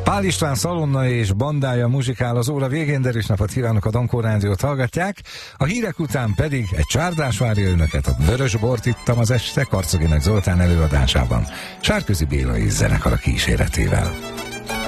Pál István szalonna és bandája muzsikál az óra végén, de erős napot kívánok, a Dankó Rádiót hallgatják. A hírek után pedig egy csárdás várja önöket, a Vörös Bort ittam az este Karcoginak Zoltán előadásában, Sárközi Béla és zenekara kíséretével.